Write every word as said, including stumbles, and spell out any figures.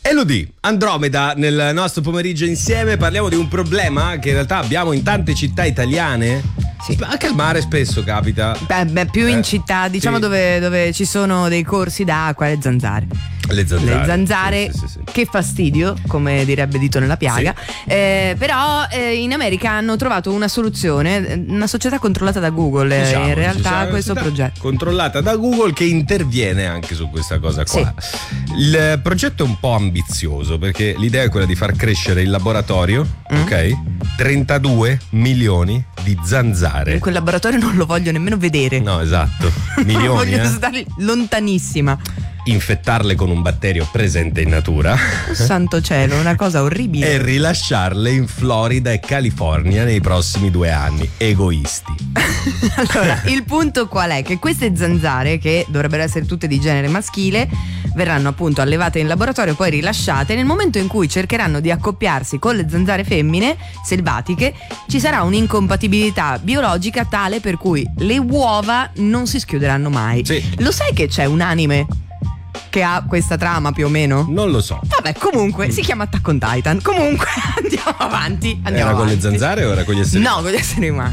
Elodie, Andromeda nel nostro pomeriggio insieme. Parliamo di un problema che in realtà abbiamo in tante città italiane. Sì. Anche al mare spesso capita. Beh, beh più eh, in città, diciamo, sì. dove, dove ci sono dei corsi d'acqua, le zanzare. Le zanzare, le zanzare sì, sì, sì. Che fastidio, come direbbe Dito nella piaga. Sì. eh, Però eh, in America hanno trovato una soluzione, una società controllata da Google, diciamo, in realtà questo società progetto controllata da Google che interviene anche su questa cosa qua. Sì. Il progetto è un po' ambizioso perché l'idea è quella di far crescere il laboratorio, mm. ok? trentadue milioni di zanzare. In quel laboratorio non lo voglio nemmeno vedere. No, esatto. Milioni. Voglio eh? stare lontanissima. Infettarle con un batterio presente in natura. Oh, santo cielo, una cosa orribile. E rilasciarle in Florida e California nei prossimi due anni. Egoisti. Allora, il punto qual è? Che queste zanzare, che dovrebbero essere tutte di genere maschile, verranno appunto allevate in laboratorio, poi rilasciate. Nel momento in cui cercheranno di accoppiarsi con le zanzare femmine selvatiche, ci sarà un'incompatibilità biologica tale per cui le uova non si schiuderanno mai. Sì. Lo sai che c'è un anime che ha questa trama più o meno? Non lo so. Vabbè, comunque mm. si chiama Attack on Titan. Comunque andiamo avanti. Andiamo era avanti. con le zanzare o era con gli esseri? No, con gli esseri umani.